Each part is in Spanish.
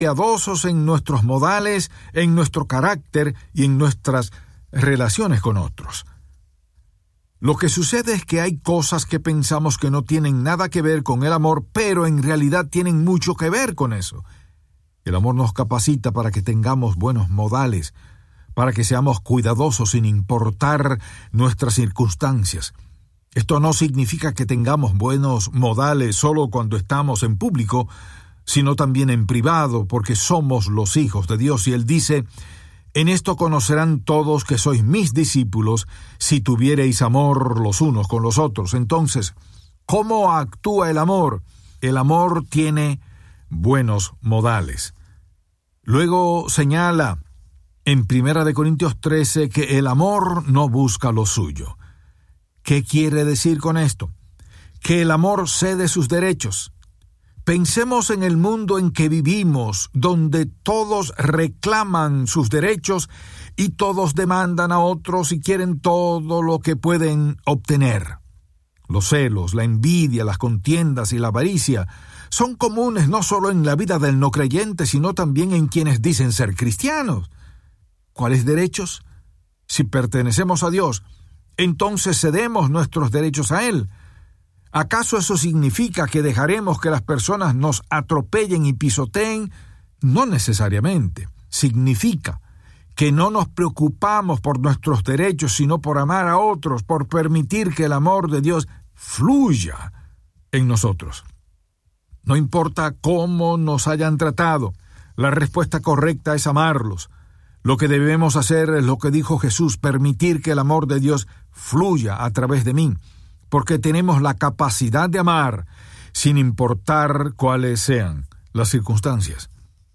cuidadosos en nuestros modales, en nuestro carácter y en nuestras relaciones con otros. Lo que sucede es que hay cosas que pensamos que no tienen nada que ver con el amor, pero en realidad tienen mucho que ver con eso. El amor nos capacita para que tengamos buenos modales, para que seamos cuidadosos sin importar nuestras circunstancias. Esto no significa que tengamos buenos modales solo cuando estamos en público, sino también en privado, porque somos los hijos de Dios. Y Él dice: en esto conocerán todos que sois mis discípulos, si tuviereis amor los unos con los otros. Entonces, ¿cómo actúa el amor? El amor tiene buenos modales. Luego señala en 1 Corintios 13 que el amor no busca lo suyo. ¿Qué quiere decir con esto? Que el amor cede sus derechos. Pensemos en el mundo en que vivimos, donde todos reclaman sus derechos y todos demandan a otros y quieren todo lo que pueden obtener. Los celos, la envidia, las contiendas y la avaricia son comunes no solo en la vida del no creyente, sino también en quienes dicen ser cristianos. ¿Cuáles derechos? Si pertenecemos a Dios, entonces cedemos nuestros derechos a Él. ¿Acaso eso significa que dejaremos que las personas nos atropellen y pisoteen? No necesariamente. Significa que no nos preocupamos por nuestros derechos, sino por amar a otros, por permitir que el amor de Dios fluya en nosotros. No importa cómo nos hayan tratado, la respuesta correcta es amarlos. Lo que debemos hacer es lo que dijo Jesús: permitir que el amor de Dios fluya a través de mí, porque tenemos la capacidad de amar sin importar cuáles sean las circunstancias.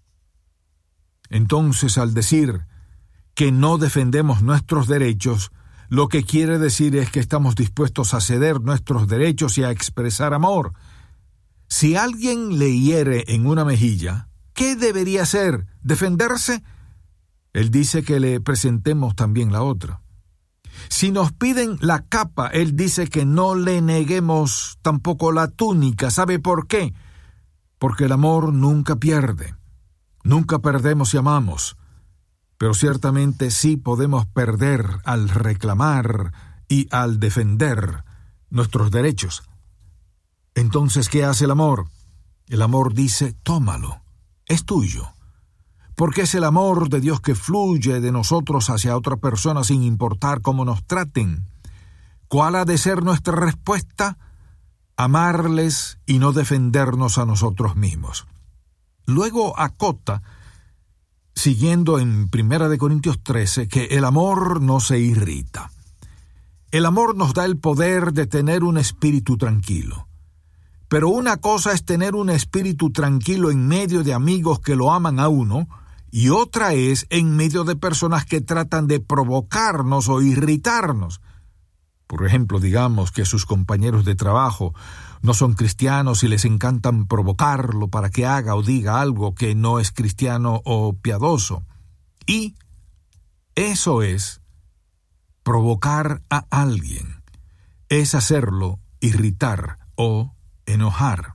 Entonces, al decir que no defendemos nuestros derechos, lo que quiere decir es que estamos dispuestos a ceder nuestros derechos y a expresar amor. Si alguien le hiere en una mejilla, ¿qué debería hacer? ¿Defenderse? Él dice que le presentemos también la otra. Si nos piden la capa, Él dice que no le neguemos tampoco la túnica. ¿Sabe por qué? Porque el amor nunca pierde. Nunca perdemos si amamos. Pero ciertamente sí podemos perder al reclamar y al defender nuestros derechos. Entonces, ¿qué hace el amor? El amor dice: tómalo, es tuyo. Porque es el amor de Dios que fluye de nosotros hacia otra persona sin importar cómo nos traten. ¿Cuál ha de ser nuestra respuesta? Amarles y no defendernos a nosotros mismos. Luego acota, siguiendo en 1 Corintios 13, que el amor no se irrita. El amor nos da el poder de tener un espíritu tranquilo. Pero una cosa es tener un espíritu tranquilo en medio de amigos que lo aman a uno, y otra es en medio de personas que tratan de provocarnos o irritarnos. Por ejemplo, digamos que sus compañeros de trabajo no son cristianos y les encantan provocarlo para que haga o diga algo que no es cristiano o piadoso. Y eso es provocar a alguien. Es hacerlo irritar o enojar.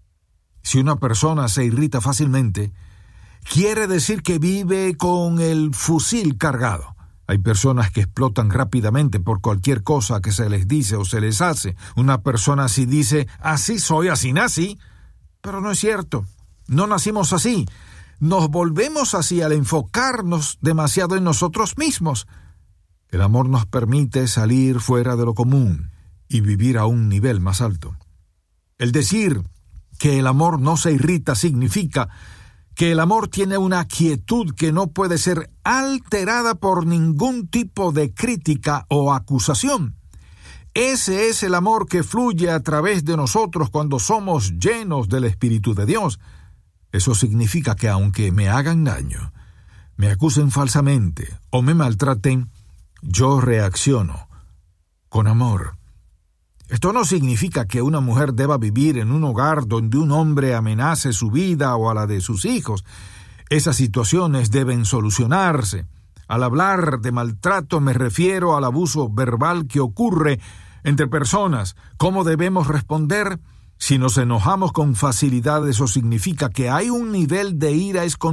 Si una persona se irrita fácilmente, quiere decir que vive con el fusil cargado. Hay personas que explotan rápidamente por cualquier cosa que se les dice o se les hace. Una persona así dice: así soy, así nací. Pero no es cierto. No nacimos así. Nos volvemos así al enfocarnos demasiado en nosotros mismos. El amor nos permite salir fuera de lo común y vivir a un nivel más alto. El decir que el amor no se irrita significa que el amor tiene una quietud que no puede ser alterada por ningún tipo de crítica o acusación. Ese es el amor que fluye a través de nosotros cuando somos llenos del Espíritu de Dios. Eso significa que aunque me hagan daño, me acusen falsamente o me maltraten, yo reacciono con amor. Esto no significa que una mujer deba vivir en un hogar donde un hombre amenace su vida o a la de sus hijos. Esas situaciones deben solucionarse. Al hablar de maltrato me refiero al abuso verbal que ocurre entre personas. ¿Cómo debemos responder? Si nos enojamos con facilidad, eso significa que hay un nivel de ira escondida